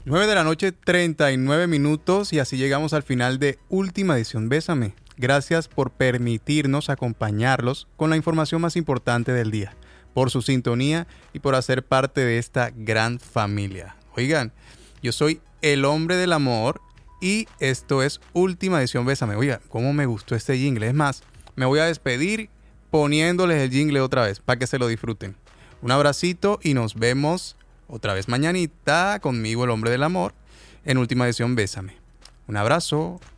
9 de la noche, 39 minutos y así llegamos al final de Última Edición Bésame. Gracias por permitirnos acompañarlos con la información más importante del día, por su sintonía y por hacer parte de esta gran familia. Oigan, yo soy el hombre del amor y esto es Última Edición Bésame. Oigan, cómo me gustó este jingle. Es más, me voy a despedir poniéndoles el jingle otra vez para que se lo disfruten. Un abracito y nos vemos otra vez mañanita conmigo, el hombre del amor, en Última Edición Bésame. Un abrazo.